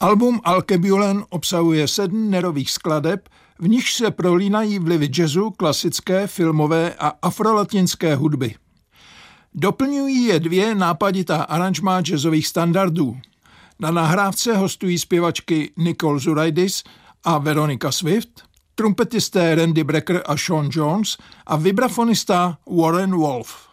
Album Alkebulan obsahuje 7 nerových skladeb, v nichž se prolínají vlivy jazzu, klasické, filmové a afrolatinské hudby. Doplňují je 2 nápaditá aranžmá jazzových standardů. Na nahrávce hostují zpěvačky Nicole Zuraidis a Veronica Swift, trumpetisté Randy Brecker a Sean Jones a vibrafonista Warren Wolf.